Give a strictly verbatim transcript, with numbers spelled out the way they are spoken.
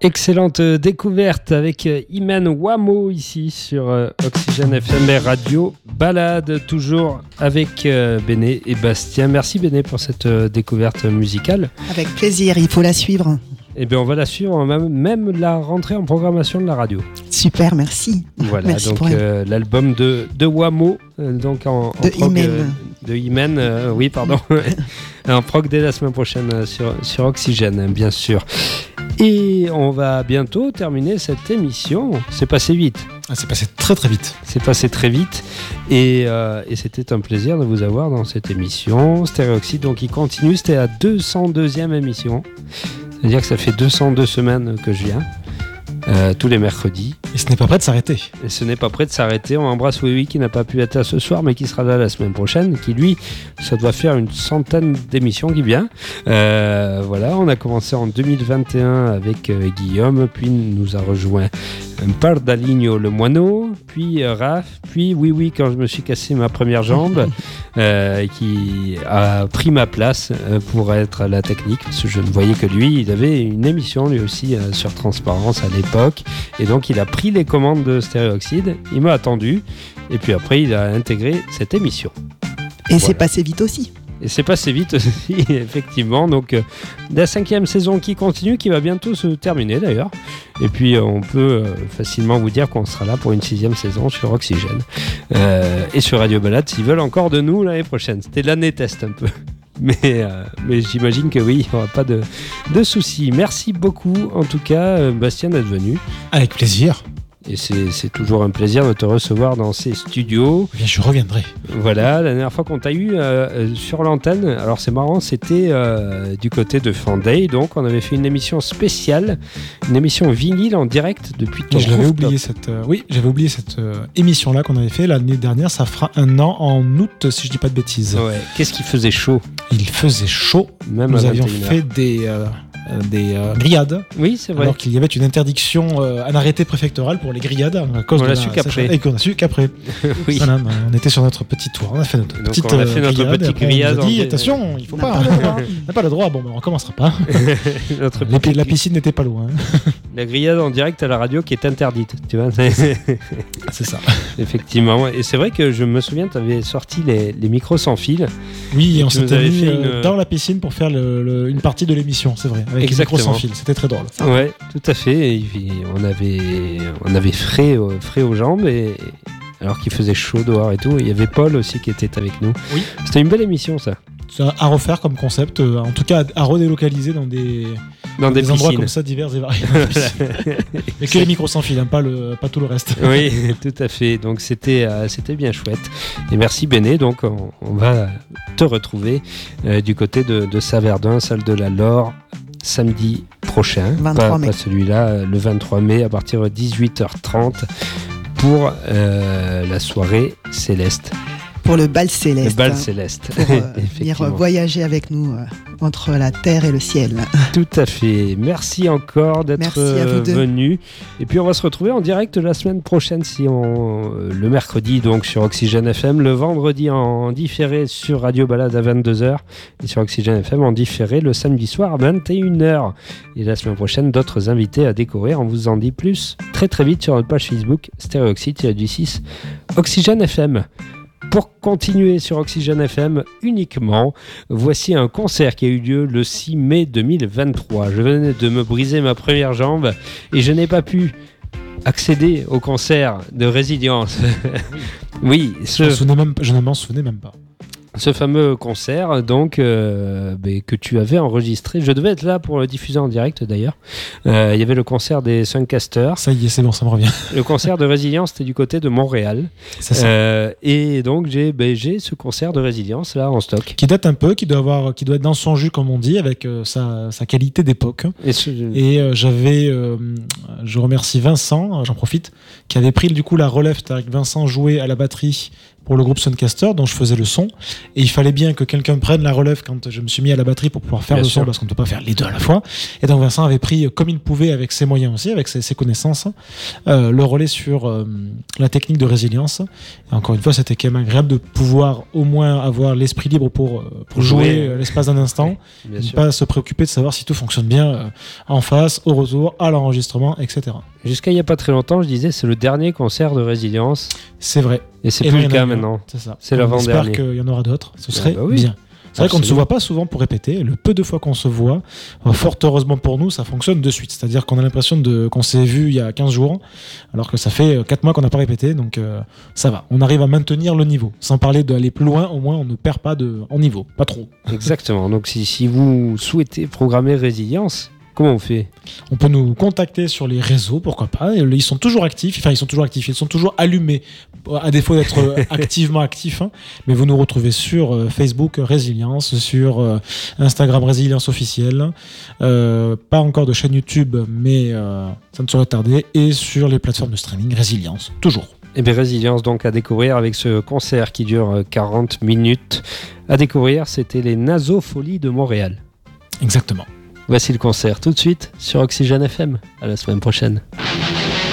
Excellente découverte avec Imen Wamo ici sur euh, Oxygène F M Radio Balade, toujours avec euh, Béné et Bastien. Merci Béné pour cette euh, découverte musicale. Avec plaisir, il faut la suivre. Eh bien, on va la suivre, même, même la rentrée en programmation de la radio. Super, merci. Voilà, merci donc euh, l'album de, de Wamo, euh, donc en, de en prog, Imen. Euh, de Imen, euh, oui, pardon. En prog dès la semaine prochaine euh, sur, sur Oxygène, bien sûr. Et on va bientôt terminer cette émission. C'est passé vite. Ah, c'est passé très très vite. C'est passé très vite. Et, euh, et c'était un plaisir de vous avoir dans cette émission. Stéréoxyde, donc il continue. C'était la deux cent deuxième émission. C'est-à-dire que ça fait deux cent deux semaines que je viens. Euh, tous les mercredis. Et ce n'est pas prêt de s'arrêter. Et ce n'est pas prêt de s'arrêter. On embrasse Oui qui n'a pas pu être là ce soir, mais qui sera là la semaine prochaine, qui lui, ça doit faire une centaine d'émissions qui vient. Euh, voilà, on a commencé en deux mille vingt et un avec euh, Guillaume, puis nous a rejoint Pardaligno le moineau, puis euh, Raph, puis Oui Oui quand je me suis cassé ma première jambe, euh, qui a pris ma place euh, pour être à la technique, parce que je ne voyais que lui. Il avait une émission lui aussi euh, sur Transparence à l'époque, et donc il a pris les commandes de Stéréoxyde, il m'a attendu, et puis après il a intégré cette émission. Et voilà. C'est passé vite aussi. Et c'est passé vite aussi, effectivement. Donc, euh, la cinquième saison qui continue, qui va bientôt se terminer d'ailleurs. Et puis, euh, on peut euh, facilement vous dire qu'on sera là pour une sixième saison sur Oxygène. Euh, et sur Radio Balade, s'ils veulent encore de nous l'année prochaine. C'était l'année test un peu. Mais, euh, mais j'imagine que oui, il n'y aura pas de, de soucis. Merci beaucoup, en tout cas, euh, Bastien, d'être venu. Avec plaisir. Et c'est, c'est toujours un plaisir de te recevoir dans ces studios. Bien, je reviendrai. Voilà, la dernière fois qu'on t'a eu euh, sur l'antenne, alors c'est marrant, c'était euh, du côté de Fanday, donc on avait fait une émission spéciale, une émission vinyle en direct depuis ton Je l'avais rooftop. oublié cette, euh, oui, j'avais oublié cette euh, émission-là qu'on avait fait l'année dernière. Ça fera un an en août, si je dis pas de bêtises. Ouais. Qu'est-ce qui faisait chaud? Il faisait chaud. Même Nous à avions vingt et une heures. fait des, euh, des euh, grillades. Oui, c'est vrai. Alors qu'il y avait une interdiction, euh, un arrêté préfectoral pour les grillades à cause On de l'a la su qu'après. sécheresse. Et qu'on a su qu'après. Oui. Voilà, on était sur notre petit tour. On a fait notre Donc petite on a fait euh, notre grillade, petit et après, grillade On nous a dit en- attention, il faut On pas. n'a pas le droit. On n'a pas le droit. Bon, ben, on recommencera pas. Notre Les- petite- La piscine n'était pas loin. La grillade en direct à la radio qui est interdite, tu vois. C'est ça. Effectivement. Et c'est vrai que je me souviens, tu avais sorti les, les micros sans fil. Oui, Et on tu nous s'était avais mis fait euh, une- dans la piscine pour faire le- le- une partie de l'émission, c'est vrai, avec les micros Exactement. sans fil. C'était très drôle. Ouais, tout à fait. Et puis, on avait, on avait frais, euh, frais aux jambes, et alors qu'il faisait chaud dehors et tout. Et il y avait Paul aussi qui était avec nous. Oui. C'était une belle émission, ça. C'est à refaire comme concept, euh, en tout cas à, à redélocaliser dans des, Dans des, endroits piscines. comme ça divers et variés. Mais que les micros sans fil, hein, pas, le, pas tout le reste. Oui, tout à fait. Donc c'était, euh, c'était bien chouette. Et merci Béné. Donc on, on va te retrouver euh, du côté de, de Saverdun, salle de la Laure, samedi prochain. vingt-trois pas, mai. pas celui-là, euh, le vingt-trois mai à partir de dix-huit heures trente pour euh, la soirée céleste. Pour le bal céleste. Le bal hein, céleste. Pour euh, venir Effectivement. voyager avec nous euh, entre la terre et le ciel. Tout à fait. Merci encore d'être Merci à vous euh, deux. venu. Et puis on va se retrouver en direct la semaine prochaine, si on euh, le mercredi donc sur Oxygène F M, le vendredi en différé sur Radio Balade à vingt-deux heures et sur Oxygène F M en différé le samedi soir à vingt et une heures. Et la semaine prochaine, d'autres invités à découvrir. On vous en dit plus très très vite sur notre page Facebook Stéréoxyde-du six Oxygène F M. Pour continuer sur Oxygène F M uniquement, voici un concert qui a eu lieu le six mai deux mille vingt-trois. Je venais de me briser ma première jambe et je n'ai pas pu accéder au concert de Résilience. Oui, Je, ce, m'en souvenais même, je ne m'en souvenais même pas. ce fameux concert donc euh, ben, que tu avais enregistré. Je devais être là pour le diffuser en direct d'ailleurs. Euh, Il y avait le concert des Suncasters. Ça y est, c'est bon, ça me revient. Le concert de Résilience, c'était du côté de Montréal. C'est ça. Euh, et donc j'ai, ben, j'ai ce concert de Résilience là en stock. Qui date un peu, qui doit, avoir, qui doit être dans son jus, comme on dit, avec euh, sa, sa qualité d'époque. Et ce- Et euh, j'avais, euh, je remercie Vincent, euh, j'en profite, qui avait pris du coup la relève, c'est-à-dire que Vincent jouait à la batterie pour le groupe Suncaster dont je faisais le son, et il fallait bien que quelqu'un prenne la relève quand je me suis mis à la batterie pour pouvoir faire Bien le sûr. son, parce qu'on ne peut pas faire les deux à la fois. Et donc Vincent avait pris comme il pouvait, avec ses moyens aussi, avec ses, ses connaissances, euh, le relais sur euh, la technique de résilience. Et encore une fois, c'était quand même agréable de pouvoir au moins avoir l'esprit libre pour, euh, pour jouer, Jouer. euh, l'espace d'un instant, Oui, bien ne sûr. pas se préoccuper de savoir si tout fonctionne bien euh, en face, au retour, à l'enregistrement, et cetera. Jusqu'à il n'y a pas très longtemps, je disais, c'est le dernier concert de Résilience. C'est vrai. Et c'est Et plus là, le il y en a cas eu un. maintenant. C'est ça. C'est On l'avant-dernier. espère qu'il y en aura d'autres. Ce serait bah oui. bien. C'est vrai qu'on ne se Absolument. voit pas souvent pour répéter. Le peu de fois qu'on se voit, euh, fort heureusement pour nous, ça fonctionne de suite. C'est-à-dire qu'on a l'impression de, qu'on s'est vu il y a quinze jours, alors que ça fait quatre mois qu'on n'a pas répété. Donc euh, ça va. On arrive à maintenir le niveau. Sans parler d'aller plus loin, au moins on ne perd pas de, en niveau. Pas trop. Exactement. Donc si, si vous souhaitez programmer Résilience, comment on fait? On peut nous contacter sur les réseaux, pourquoi pas. Ils sont toujours actifs. Enfin, ils sont toujours actifs. Ils sont toujours allumés, à défaut d'être activement actifs. Hein. Mais vous nous retrouvez sur euh, Facebook Résilience, sur euh, Instagram Résilience officielle. Euh, pas encore de chaîne YouTube, mais euh, ça ne saurait tarder. Et sur les plateformes de streaming Résilience, toujours. Eh bien, Résilience, donc, à découvrir avec ce concert qui dure euh, quarante minutes. À découvrir, c'était les Nasofolies de Montréal. Exactement. Voici le concert tout de suite sur Oxygène F M. À la semaine prochaine.